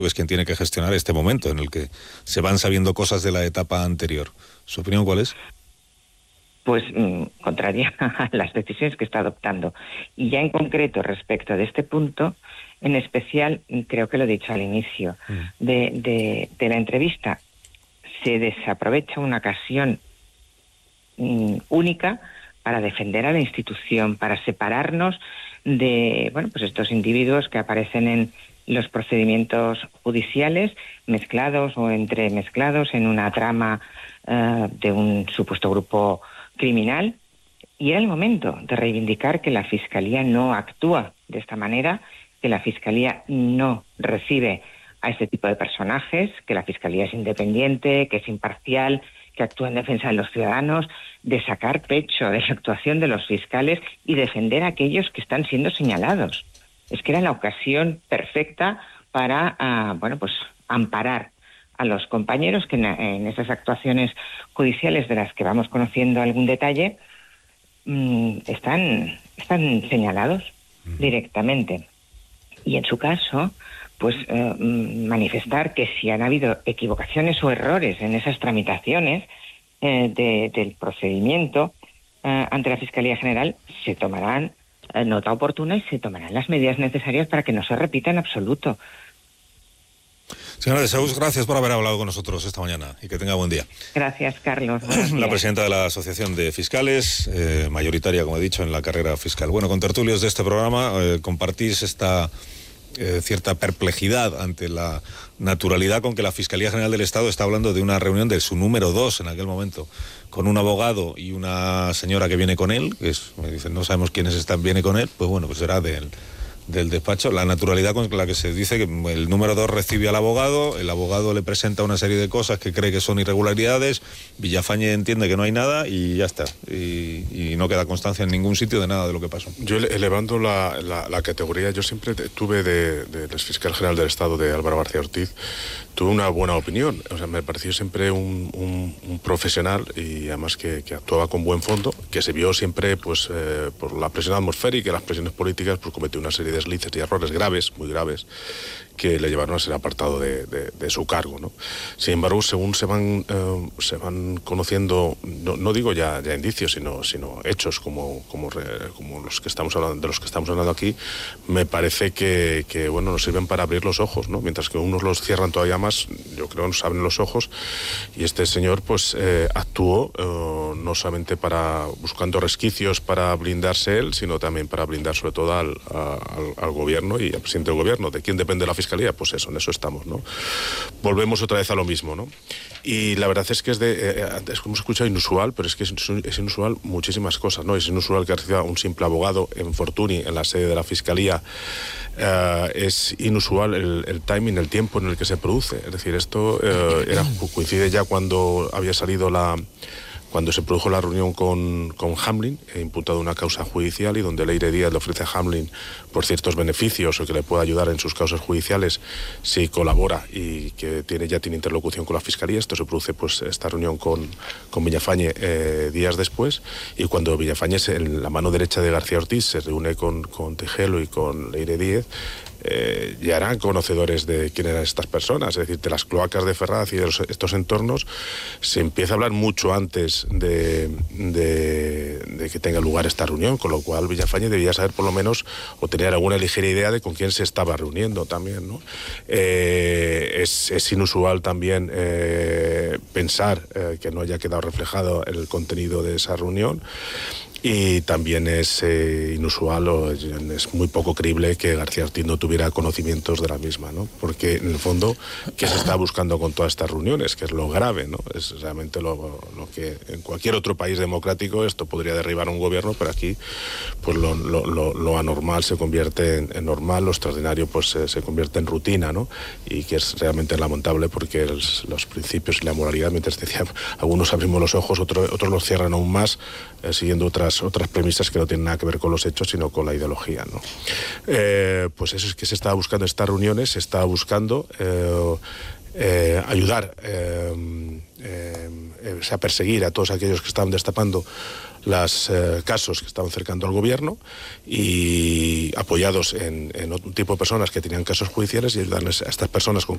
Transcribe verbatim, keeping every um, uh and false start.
es quien tiene que gestionar este momento en el que se van sabiendo cosas de la etapa anterior. ¿Su opinión cuál es? Pues mmm, contraria a las decisiones que está adoptando. Y ya en concreto respecto de este punto, en especial, creo que lo he dicho al inicio mm. de, de, de la entrevista, se desaprovecha una ocasión mmm, única para defender a la institución, para separarnos de, bueno, pues estos individuos que aparecen en los procedimientos judiciales mezclados o entremezclados en una trama uh, de un supuesto grupo criminal. Y era el momento de reivindicar que la Fiscalía no actúa de esta manera, que la Fiscalía no recibe a este tipo de personajes, que la Fiscalía es independiente, que es imparcial, que actúa en defensa de los ciudadanos, de sacar pecho de la actuación de los fiscales y defender a aquellos que están siendo señalados. Es que era la ocasión perfecta para, uh, bueno, pues amparar a los compañeros que en, en esas actuaciones judiciales de las que vamos conociendo algún detalle mmm, están, están señalados uh-huh. directamente. Y en su caso, pues eh, manifestar que si han habido equivocaciones o errores en esas tramitaciones eh, de, del procedimiento eh, ante la Fiscalía General, se tomarán eh, nota oportuna y se tomarán las medidas necesarias para que no se repita en absoluto. Señora de Seus, gracias por haber hablado con nosotros esta mañana y que tenga buen día. Gracias, Carlos. La presidenta de la Asociación de Fiscales, eh, mayoritaria, como he dicho, en la carrera fiscal. Bueno, con tertulios de este programa eh, compartís esta eh, cierta perplejidad ante la naturalidad con que la Fiscalía General del Estado está hablando de una reunión de su número dos en aquel momento, con un abogado y una señora que viene con él, que es, me dicen, no sabemos quiénes están, viene con él, pues bueno, pues será de él. Del despacho, la naturalidad con la que se dice que el número dos recibe al abogado, el abogado le presenta una serie de cosas que cree que son irregularidades, Villafañe entiende que no hay nada y ya está, y, y no queda constancia en ningún sitio de nada de lo que pasó. Yo elevando la, la, la categoría, yo siempre tuve de, de, del fiscal general del Estado, de Álvaro García Ortiz, tuve una buena opinión, o sea, me pareció siempre un, un, un profesional y además que, que actuaba con buen fondo, que se vio siempre pues eh, por la presión atmosférica y las presiones políticas, pues cometió una serie de deslices y errores graves, muy graves, que le llevaron a ser apartado de, de, de su cargo, ¿no? Sin embargo, según se van eh, se van conociendo, no, no digo ya, ya indicios, sino, sino hechos como, como, re, como los que estamos hablando, de los que estamos hablando aquí, me parece que, que bueno, nos sirven para abrir los ojos, ¿no? Mientras que unos los cierran todavía más, yo creo que nos abren los ojos, y este señor pues eh, actuó eh, no solamente para buscando resquicios para blindarse él, sino también para blindar sobre todo al, al, al gobierno y al presidente del gobierno. ¿De quién depende la Fiscalía? Pues eso, en eso estamos, ¿no? Volvemos otra vez a lo mismo, ¿no? Y la verdad es que es de, eh, es como hemos escuchado, inusual, pero es que es, es inusual muchísimas cosas, ¿no? Es inusual que reciba un simple abogado en Fortuny, en la sede de la Fiscalía. Uh, es inusual el, el timing, el tiempo en el que se produce. Es decir, esto uh, era, coincide ya cuando había salido la... cuando se produjo la reunión con, con Hamlin, eh, imputado una causa judicial y donde Leire Díaz le ofrece a Hamlin por ciertos beneficios o que le pueda ayudar en sus causas judiciales si colabora y que tiene ya tiene interlocución con la Fiscalía. Esto se produce, pues, esta reunión con, con Villafañe eh, días después, y cuando Villafañe, en la mano derecha de García Ortiz, se reúne con, con Tejelo y con Leire Díaz, Eh, ya eran conocedores de quién eran estas personas, es decir, de las cloacas de Ferraz y de los, estos entornos. Se empieza a hablar mucho antes de, de, de que tenga lugar esta reunión, con lo cual Villafañe debía saber por lo menos o tener alguna ligera idea de con quién se estaba reuniendo también, ¿no? Eh, es, es inusual también eh, pensar eh, que no haya quedado reflejado el contenido de esa reunión. Y también es eh, inusual o es muy poco creíble que García Ortiz no tuviera conocimientos de la misma, ¿no? Porque en el fondo, ¿qué se está buscando con todas estas reuniones? Que es lo grave, ¿no? Es realmente lo, lo que en cualquier otro país democrático esto podría derribar un gobierno, pero aquí pues lo, lo, lo, lo anormal se convierte en, en normal, lo extraordinario pues se, se convierte en rutina, ¿no? Y que es realmente lamentable porque los, los principios y la moralidad, mientras decía, algunos abrimos los ojos, otros, otros los cierran aún más, eh, siguiendo otras otras premisas que no tienen nada que ver con los hechos, sino con la ideología, ¿no? Eh, pues eso es que se estaba buscando estas reuniones, se estaba buscando eh, eh, ayudar eh, eh, eh, a perseguir a todos aquellos que estaban destapando los eh, casos que estaban cercando al gobierno y apoyados en, en otro tipo de personas que tenían casos judiciales, y ayudarles a estas personas con